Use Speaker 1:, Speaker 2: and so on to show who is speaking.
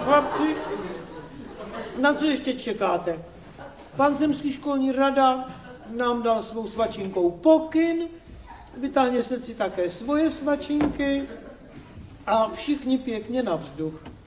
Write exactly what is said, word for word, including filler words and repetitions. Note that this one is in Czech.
Speaker 1: chlapci, na co ještě čekáte? Pan zemský školní rada nám dal svou svačinkou pokyn, vytáhněte si také svoje svačinky a všichni pěkně na vzduch.